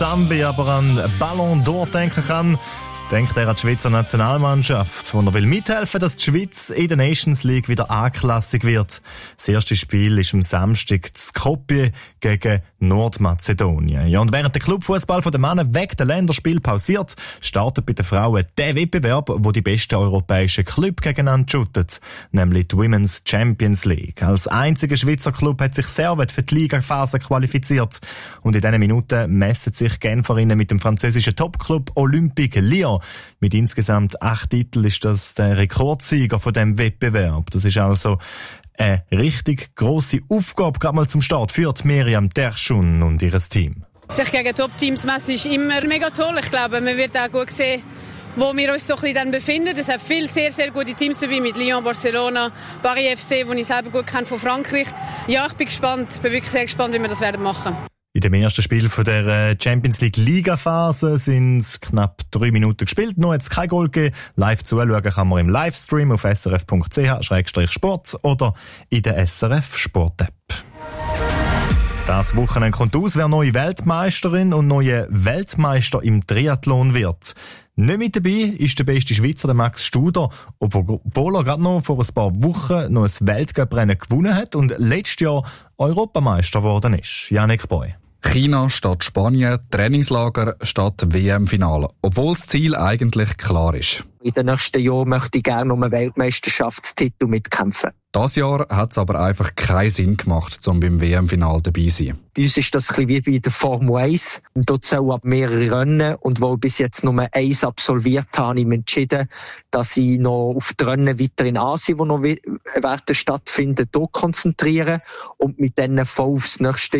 Zambi aber an Ballon d'Or denken kann, denkt er an die Schweizer Nationalmannschaft, wo er will mithelfen, dass die Schweiz in der Nations League wieder A-klassig wird. Das erste Spiel ist am Samstag in Skopje gegen Nordmazedonien. Ja, und während der Clubfußball der Männer wegen der Länderspiel pausiert, startet bei den Frauen der Wettbewerb, wo die besten europäischen Clubs gegeneinander shooten, nämlich die Women's Champions League. Als einziger Schweizer Club hat sich Servet für die Ligaphase qualifiziert und in diesen Minuten messen sich Genferinnen mit dem französischen Topclub Olympique Lyon. Mit insgesamt 8 Titeln ist das der Rekordsieger von diesem Wettbewerb. Das ist also eine richtig grosse Aufgabe, gerade mal zum Start, für Miriam Terschun und ihr Team. Sich gegen Top-Teams messen ist immer mega toll. Ich glaube, man wird auch gut sehen, wo wir uns so ein bisschen dann befinden. Es hat viele sehr, sehr gute Teams dabei, mit Lyon, Barcelona, Paris FC, die ich selber gut kenne von Frankreich. Ja, ich bin gespannt. Ich bin wirklich sehr gespannt, wie wir das werden machen. In dem ersten Spiel von der Champions League Liga-Phase sind knapp 3 Minuten gespielt. Noch hat es kein Goal gegeben. Live zuschauen kann man im Livestream auf srf.ch/sport oder in der SRF Sport-App. Das Wochenende kommt aus, wer neue Weltmeisterin und neue Weltmeister im Triathlon wird. Nicht mit dabei ist der beste Schweizer, der Max Studer, obwohl er gerade noch vor ein paar Wochen noch ein Weltcuprennen gewonnen hat und letztes Jahr Europameister geworden ist. Janik Boy. China statt Spanien, Trainingslager statt WM-Finale. Obwohl das Ziel eigentlich klar ist. In den nächsten Jahren möchte ich gerne um einen Weltmeisterschaftstitel mitkämpfen. Das Jahr hat es aber einfach keinen Sinn gemacht, um beim WM-Final dabei zu sein. Bei uns ist das ein bisschen wie bei der Formel 1. Dort soll ab mehrere Rennen. Und weil ich bis jetzt nur 1 absolviert habe, habe ich mich entschieden, dass ich noch auf die Rennen weiter in Asien, die noch werden stattfinden, dort konzentriere und mit denen voll aufs nächste